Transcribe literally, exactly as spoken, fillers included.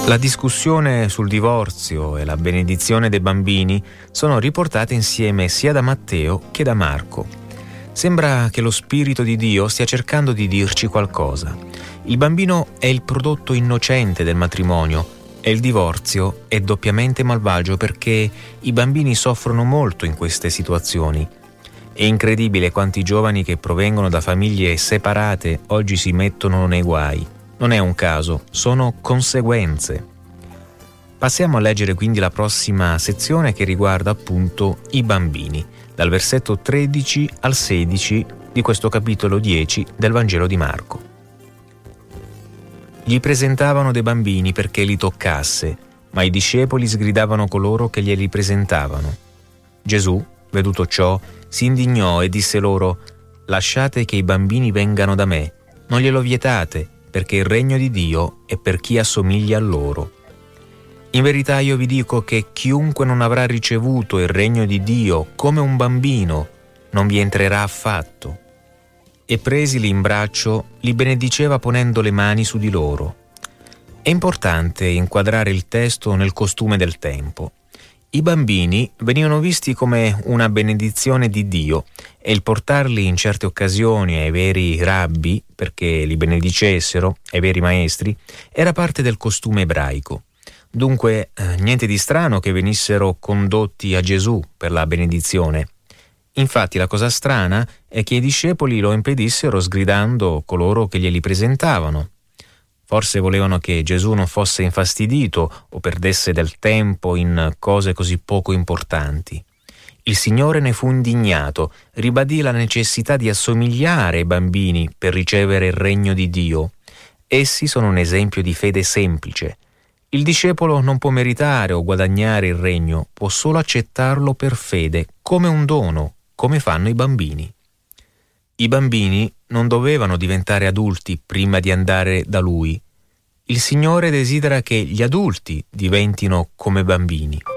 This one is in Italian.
La discussione sul divorzio e la benedizione dei bambini sono riportate insieme sia da Matteo che da Marco. Sembra che lo Spirito di Dio stia cercando di dirci qualcosa. Il bambino è il prodotto innocente del matrimonio e il divorzio è doppiamente malvagio perché i bambini soffrono molto in queste situazioni. È incredibile quanti giovani che provengono da famiglie separate oggi si mettono nei guai. Non è un caso, sono conseguenze. Passiamo a leggere quindi la prossima sezione che riguarda appunto i bambini, dal versetto tredici al sedici di questo capitolo dieci del Vangelo di Marco. Gli presentavano dei bambini perché li toccasse, ma i discepoli sgridavano coloro che glieli presentavano. Gesù, veduto ciò, si indignò e disse loro: «Lasciate che i bambini vengano da me, non glielo vietate, perché il regno di Dio è per chi assomiglia a loro. In verità io vi dico che chiunque non avrà ricevuto il regno di Dio come un bambino non vi entrerà affatto». E presili in braccio li benediceva ponendo le mani su di loro. È importante inquadrare il testo nel costume del tempo. I bambini venivano visti come una benedizione di Dio e il portarli in certe occasioni ai veri rabbi, perché li benedicessero, ai veri maestri, era parte del costume ebraico. Dunque, eh, niente di strano che venissero condotti a Gesù per la benedizione. Infatti la cosa strana è che i discepoli lo impedissero sgridando coloro che glieli presentavano. Forse volevano che Gesù non fosse infastidito o perdesse del tempo in cose così poco importanti. Il Signore ne fu indignato, ribadì la necessità di assomigliare ai bambini per ricevere il regno di Dio. Essi sono un esempio di fede semplice. Il discepolo non può meritare o guadagnare il regno, può solo accettarlo per fede, come un dono, come fanno i bambini. I bambini non dovevano diventare adulti prima di andare da Lui. Il Signore desidera che gli adulti diventino come bambini.